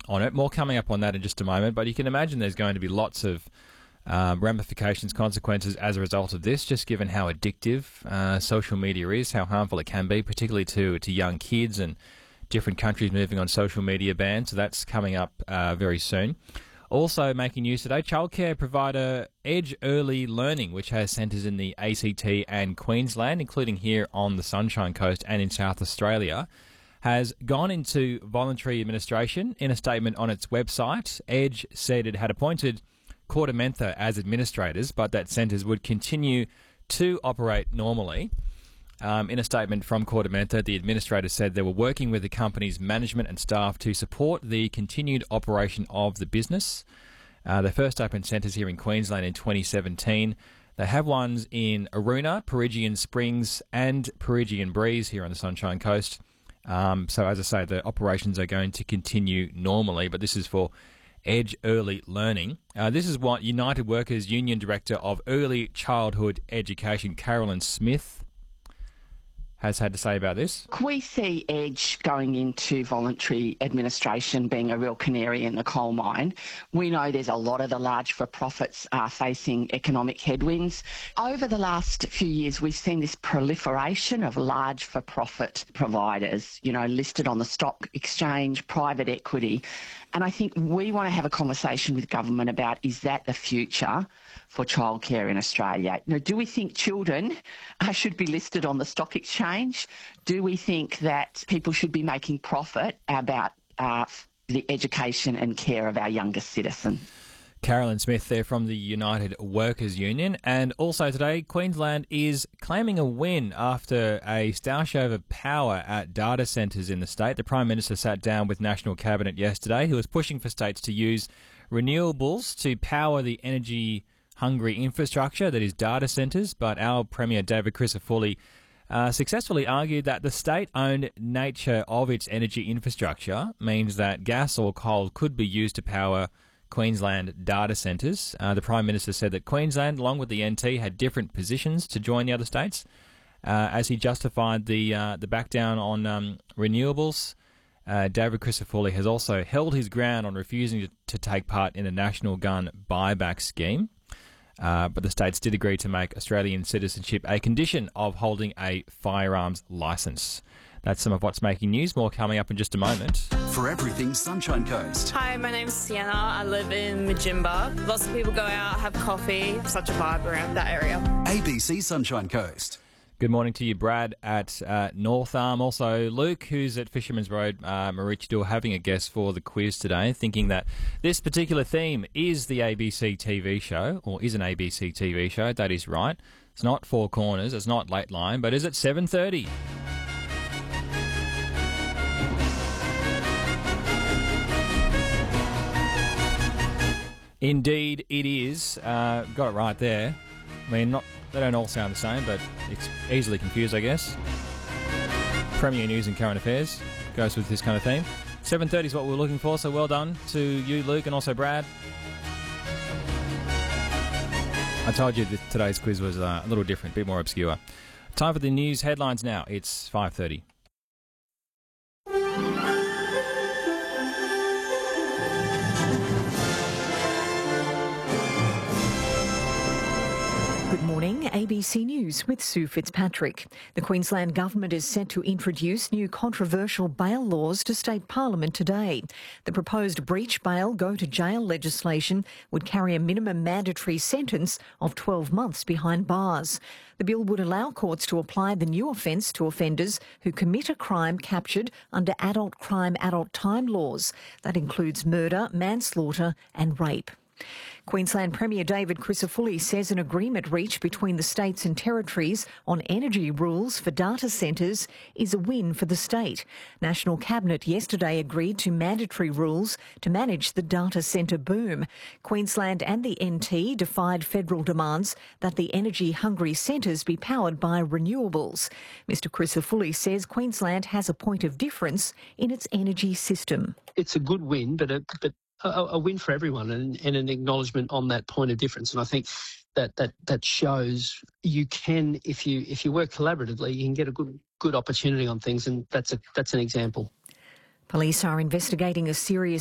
on it. More coming up on that in just a moment, but you can imagine there's going to be lots of ramifications, consequences as a result of this, just given how addictive social media is, how harmful it can be, particularly to young kids and different countries moving on social media bans. So that's coming up very soon. Also making news today, childcare provider Edge Early Learning, which has centres in the ACT and Queensland, including here on the Sunshine Coast and in South Australia, has gone into voluntary administration. In a statement on its website, Edge said it had appointed KordaMentha as administrators, but that centres would continue to operate normally. In a statement from KordaMentha, the administrators said they were working with the company's management and staff to support the continued operation of the business. They first opened centres here in Queensland in 2017. They have ones in Aruna, Peregian Springs and Peregian Breeze here on the Sunshine Coast. So as I say, the operations are going to continue normally, but this is for Edge Early Learning. This is what United Workers Union Director of Early Childhood Education, Carolyn Smith, has had to say about this. We see Edge going into voluntary administration being a real canary in the coal mine. We know there's a lot of the large for-profits are facing economic headwinds. Over the last few years, we've seen this proliferation of large for-profit providers, listed on the stock exchange, private equity. And I think we want to have a conversation with government about, is that the future for childcare in Australia? Do we think children should be listed on the stock exchange? Do we think that people should be making profit about the education and care of our youngest citizens? Carolyn Smith there from the United Workers Union. And also today, Queensland is claiming a win after a stoush over power at data centres in the state. The Prime Minister sat down with National Cabinet yesterday, who was pushing for states to use renewables to power the energy-hungry infrastructure that is data centres. But our Premier, David Crisafulli, successfully argued that the state-owned nature of its energy infrastructure means that gas or coal could be used to power Queensland data centres. The Prime Minister said that Queensland, along with the NT, had different positions to join the other states. As he justified the back down on renewables, David Crisafulli has also held his ground on refusing to take part in a national gun buyback scheme. But the states did agree to make Australian citizenship a condition of holding a firearms licence. That's some of what's making news. More coming up in just a moment. For everything Sunshine Coast. Hi, my name's Sienna. I live in Majimba. Lots of people go out, have coffee. Such a vibe around that area. ABC Sunshine Coast. Good morning to you, Brad, at North Arm. Also, Luke, who's at Fisherman's Road, Maroochydore, having a guess for the quiz today, thinking that this particular theme is the ABC TV show, or is an ABC TV show. That is right. It's not Four Corners, it's not Late Line, but is it 7:30? Indeed, it is. Got it right there. I mean, they don't all sound the same, but it's easily confused, I guess. Premier News and Current Affairs goes with this kind of theme. 7:30 is what we're looking for, so well done to you, Luke, and also Brad. I told you that today's quiz was a little different, a bit more obscure. Time for the news headlines now. It's 5:30. Good morning, ABC News with Sue Fitzpatrick. The Queensland Government is set to introduce new controversial bail laws to State Parliament today. The proposed breach bail go to jail legislation would carry a minimum mandatory sentence of 12 months behind bars. The bill would allow courts to apply the new offence to offenders who commit a crime captured under adult crime, adult time laws. That includes murder, manslaughter and rape. Queensland Premier David Crisafulli says an agreement reached between the states and territories on energy rules for data centres is a win for the state. National Cabinet yesterday agreed to mandatory rules to manage the data centre boom. Queensland and the NT defied federal demands that the energy-hungry centres be powered by renewables. Mr Crisafulli says Queensland has a point of difference in its energy system. It's a good win, but a win for everyone and an acknowledgement on that point of difference. And I think that shows you can, if you work collaboratively, you can get a good opportunity on things, and that's an example. Police are investigating a serious